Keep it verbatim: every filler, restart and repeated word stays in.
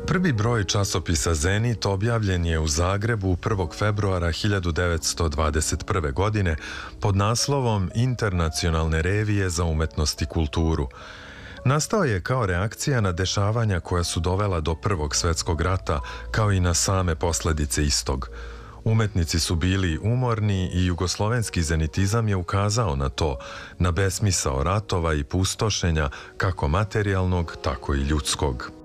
Prvi broj časopisa Zenit objavljen je u Zagrebu prvog februara hiljadu devetsto dvadeset prve. godine pod naslovom Internacionalne revije za umetnost i kulturu. Nastao je kao reakcija na dešavanja koja su dovela do Prvog svjetskog rata, kao i na same posljedice istog. Umetnici su bili umorni i jugoslovenski zenitizam je ukazao na to, na besmisao ratova i pustošenja, kako materijalnog, tako i ljudskog.